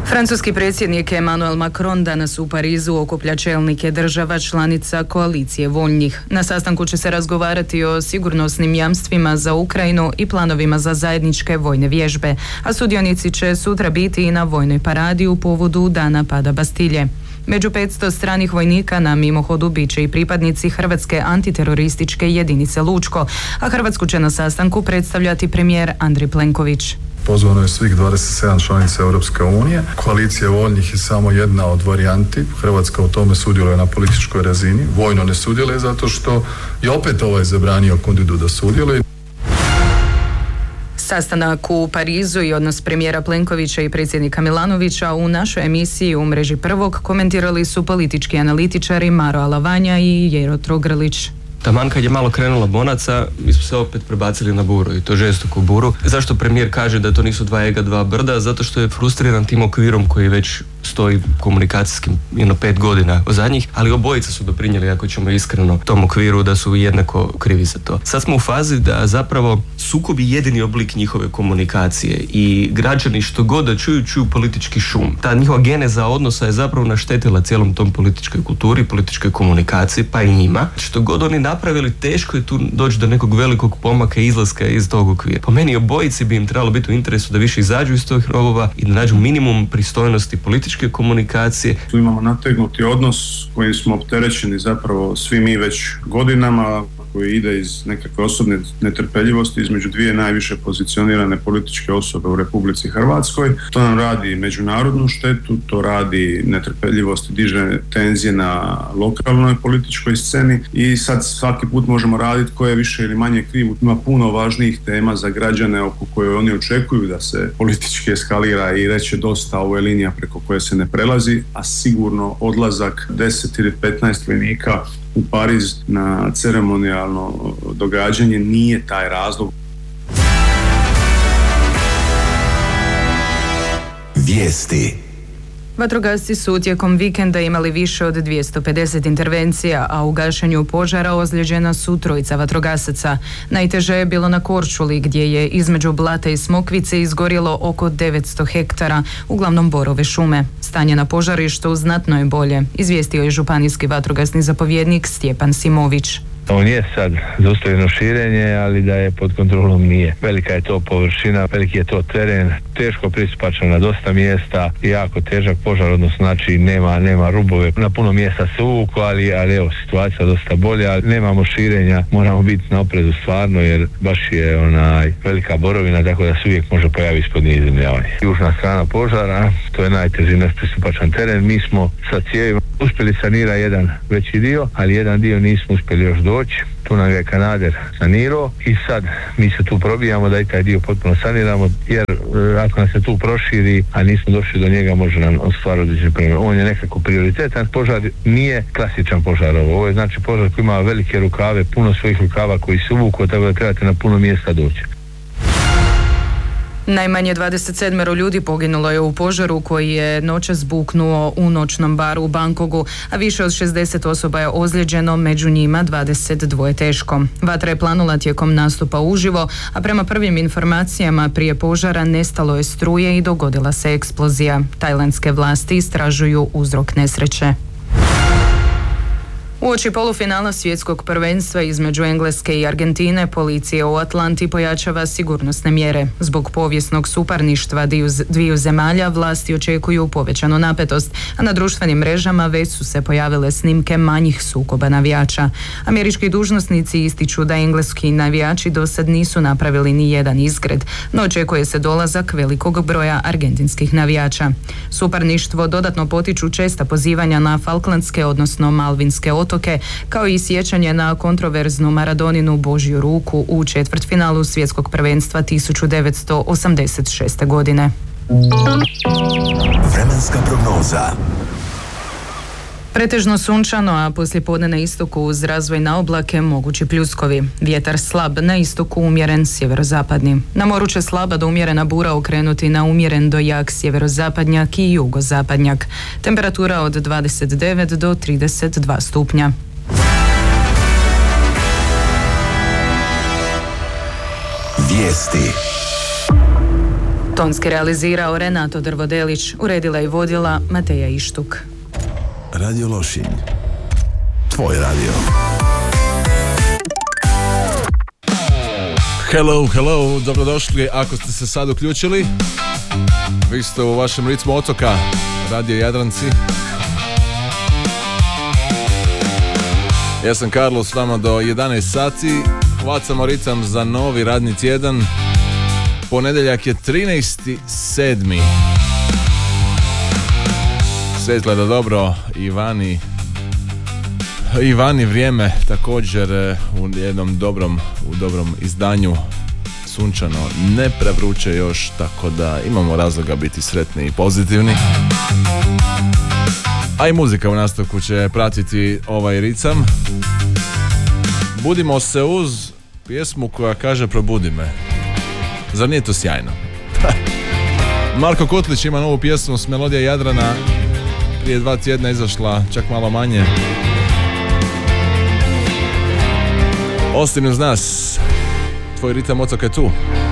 Francuski predsjednik Emmanuel Macron danas u Parizu okuplja čelnike država članica koalicije voljnih. Na sastanku će se razgovarati o sigurnosnim jamstvima za Ukrajinu i planovima za zajedničke vojne vježbe, a sudionici će sutra biti i na vojnoj paradi u povodu dana pada Bastilje. Među 500 stranih vojnika na mimohodu bit će i pripadnici Hrvatske antiterorističke jedinice Lučko, a Hrvatsku će na sastanku predstavljati premijer Andrej Plenković. Pozvano je svih 27 članica Europske unije. Koalicija voljnih je samo jedna od varijanti. Hrvatska u tome sudjeluje na političkoj razini. Vojno ne sudjeluje zato što je opet zabranio kandidu da sudjeluje. Sastanak u Parizu i odnos premijera Plenkovića i predsjednika Milanovića u našoj emisiji u mreži Prvog komentirali su politički analitičari Maro Alavanja i Jero Trogrlić. Taman kad je malo krenula bonaca, mi smo se opet prebacili na buru i to žestoku buru. Zašto premijer kaže da to nisu dva ega, dva brda? Zato što je frustriran tim okvirom koji već stoji komunikacijskim 5 godina zadnjih, ali obojica su doprinijeli, ako ćemo iskreno, tom okviru da su jednako krivi za to. Sad smo u fazi da zapravo sukob je jedini oblik njihove komunikacije i građani što god da čuju politički šum. Ta njihova geneza odnosa je zapravo naštetila cijelom tom političkoj kulturi, političkoj komunikaciji, pa i njima. Što god oni napravili, teško je tu doći do nekog velikog pomaka i izlaska iz tog okvira. Po meni obojici bi im trebalo biti u interesu da više izađu iz tog rovova i da nađu minimum pristojnosti političke komunikacije. Tu imamo nategnuti odnos kojim smo opterećeni zapravo svi mi već godinama, koji ide iz nekakve osobne netrpeljivosti između dvije najviše pozicionirane političke osobe u Republici Hrvatskoj. To nam radi međunarodnu štetu, to radi netrpeljivost i diže tenzije na lokalnoj političkoj sceni i sad svaki put možemo raditi ko je više ili manje kriv. Ima puno važnijih tema za građane oko koje oni očekuju da se politički eskalira i reće dosta, ovo je linija preko koje se ne prelazi, a sigurno odlazak 10 ili 15 vojnika u Pariz na ceremonijalno događanje nije taj razlog. Vijesti. Vatrogasci su tijekom vikenda imali više od 250 intervencija, a u gašenju požara ozlijeđena su 3 vatrogasaca. Najteže je bilo na Korčuli, gdje je između Blata i Smokvice izgorjelo oko 900 hektara, uglavnom borove šume. Stanje na požarištu znatno je bolje, izvijestio je županijski vatrogasni zapovjednik Stjepan Simović. On je sad zaustavljeno širenje, ali da je pod kontrolom nije. Velika je to površina, veliki je to teren, teško pristupačan na dosta mjesta, jako težak požar, odnosno znači nema rubove. Na puno mjesta se uvuku, ali evo, situacija dosta bolja, ali nemamo širenja, moramo biti na oprezu stvarno, jer baš je velika borovina, tako da se uvijek može pojaviti ispod izemljavanja. Južna strana požara, to je najteži nepristupačan teren, mi smo sa cijevima uspjeli sanirati jedan veći dio, ali jedan dio nismo uspjeli još doći. Tu nam je Kanader sanirao i sad mi se tu probijamo da i taj dio potpuno saniramo, jer ako nam se tu proširi, a nismo došli do njega, može nam ostvariti određene probleme. On je nekako prioritetan. Požar nije klasičan požar. Ovo je znači požar koji ima velike rukave, puno svojih rukava koji se uvuku, tako da trebate na puno mjesta doći. Najmanje 27 ljudi poginulo je u požaru koji je noćas buknuo u noćnom baru u Bangkoku, a više od 60 osoba je ozlijeđeno, među njima 22 teško. Vatra je planula tijekom nastupa uživo, a prema prvim informacijama prije požara nestalo je struje i dogodila se eksplozija. Tajlandske vlasti istražuju uzrok nesreće. Uoči polufinala svjetskog prvenstva između Engleske i Argentine, policija u Atlanti pojačava sigurnosne mjere. Zbog povijesnog suparništva dviju zemalja vlasti očekuju povećanu napetost, a na društvenim mrežama već su se pojavile snimke manjih sukoba navijača. Američki dužnosnici ističu da engleski navijači do sad nisu napravili ni jedan izgred, no očekuje se dolazak velikog broja argentinskih navijača. Suparništvo dodatno potiču česta pozivanja na Falklandske, odnosno Malvinske otoke, kao i sjećanje na kontroverznu Maradoninu Božju ruku u četvrtfinalu svjetskog prvenstva 1986. godine. Vremenska prognoza. Pretežno sunčano, a poslijepodne na istoku uz razvoj na oblake mogući pljuskovi. Vjetar slab, na istoku umjeren sjeverozapadni. Na moru će slaba do umjerena bura okrenuti na umjeren do jak sjeverozapadnjak i jugozapadnjak. Temperatura od 29 do 32 stupnja. Vijesti. Tonski realizirao Renato Drvodelić, uredila i vodila Mateja Ištuk. Radio Lošinj. Tvoj radio. Hello, dobrodošli ako ste se sad uključili. Vi ste u vašem ritmu otoka, Radio Jadranci. Ja sam Karlo, s vama do 11 sati. Hvatamo ritam za novi radni tjedan. Ponedjeljak je 13.7. Sve izgleda dobro i vani vrijeme također u jednom dobrom izdanju, sunčano, ne prevruće još, tako da imamo razloga biti sretni i pozitivni. A i muzika u nastavku će pratiti ovaj ritam. Budimo se uz pjesmu koja kaže probudi me. Zar nije to sjajno? Marko Kotlić ima novu pjesmu s Melodija Jadrana, prije 2 tjedna izašla, čak malo manje. Ostani uz nas, tvoj ritam otoka je tu.